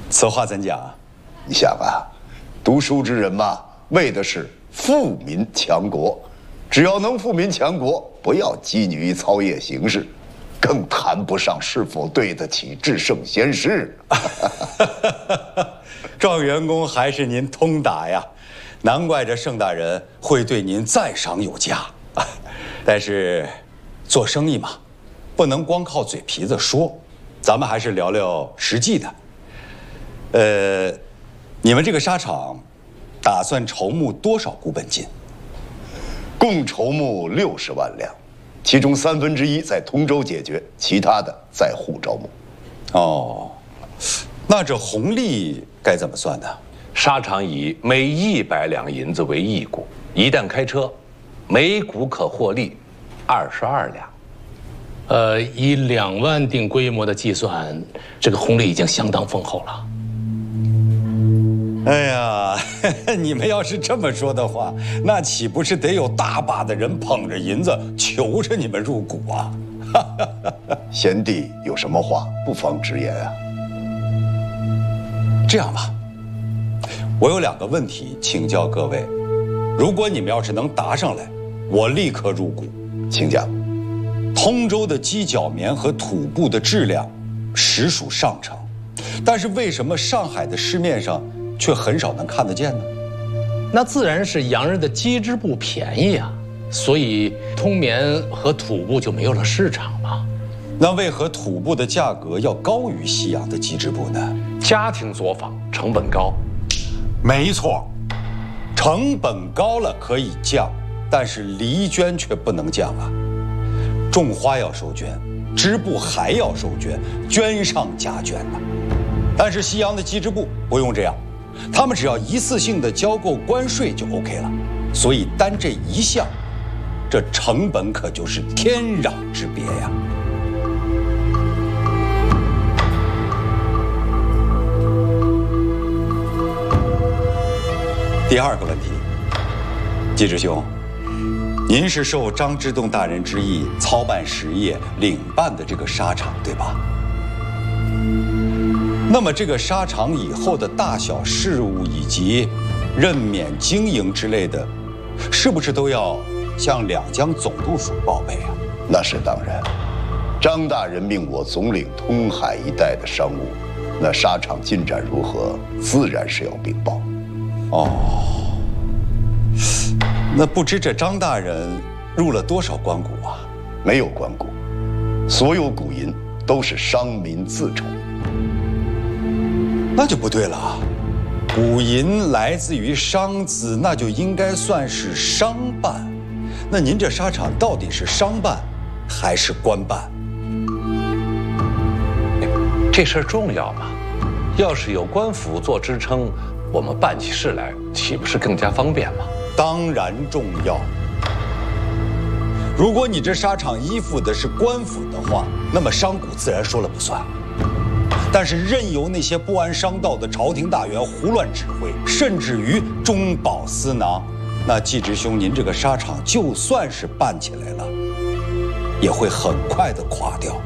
此话怎讲？ 你想啊，读书之人嘛，为的是富民强国，只要能富民强国，不要拘泥于操业形式，更谈不上是否对得起至圣先师。 状元公还是您通达呀，难怪这盛大人会对您赞赏有加。但是，做生意嘛，不能光靠嘴皮子说，咱们还是聊聊实际的。你们这个沙场，打算筹募多少股本金？ 共筹募60万两，其中1/3在通州解决，其他的在沪招募。 哦，那这红利该怎么算呢？ 沙场以每100两银子为1股，一旦开车，每股可获利22两。 以2万定规模的计算，这个红利已经相当丰厚了。 哎呀，你们要是这么说的话，那岂不是得有大把的人捧着银子求着你们入股啊？ 贤弟有什么话不妨直言啊。 这样吧，我有2个问题请教各位，如果你们要是能答上来，我立刻入股。 请讲。 通州的鸡脚棉和土布的质量实属上乘，但是为什么上海的市面上却很少能看得见呢？ 那自然是洋人的鸡织布便宜啊，所以通棉和土布就没有了市场嘛。 那为何土布的价格要高于西洋的鸡织布呢？ 家庭作坊成本高。 没错，成本高了可以降，但是离绢却不能降啊。种花要收绢，织布还要收绢，绢上加绢呢。但是西洋的鸡织布不用这样，他们只要一次性的交够关税就 OK 了。所以单这一项，这成本可就是天壤之别呀。第2个问题，季之兄，您是受张之洞大人之意操办实业、领办的这个沙场，对吧？那么这个沙场以后的大小事务以及任免经营之类的，是不是都要向两江总督署报备啊？ 那是当然，张大人命我总领通海一带的商务，那沙场进展如何，自然是要禀报。 哦，那不知这张大人入了多少官股啊？ 没有官股，所有股银都是商民自筹。 那就不对了，股银来自于商资，那就应该算是商办。那您这沙场到底是商办还是官办？ 这事儿重要吗？要是有官府做支撑，我们办起事来岂不是更加方便吗？ 当然重要。如果你这沙场依附的是官府的话，那么商股自然说了不算。但是任由那些不谙商道的朝廷大员胡乱指挥，甚至于中饱私囊，那季直兄您这个沙场就算是办起来了，也会很快的垮掉。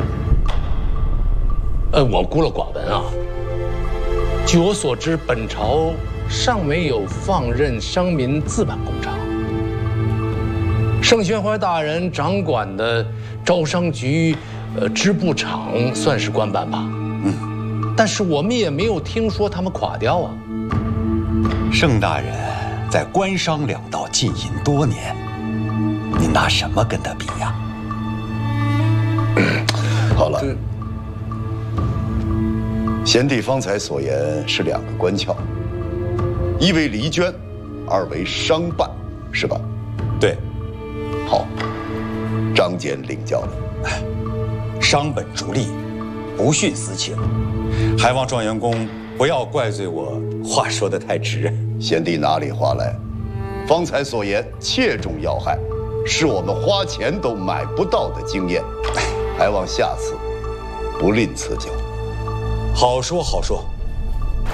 我孤陋寡闻啊。据我所知，本朝尚没有放任商民自办工厂。盛宣怀大人掌管的招商局、织布厂算是官办吧？但是我们也没有听说他们垮掉啊。 盛大人在官商两道浸淫多年，您拿什么跟他比呀？ 好了，贤弟方才所言是2个官窍，一为离绢，二为商办，是吧？ 对。 好，张简领教了。 商本逐利，不徇私情，还望状元公不要怪罪我话说得太直。 贤弟哪里话来？方才所言切中要害，是我们花钱都买不到的经验，还望下次不吝赐教。 好说好说。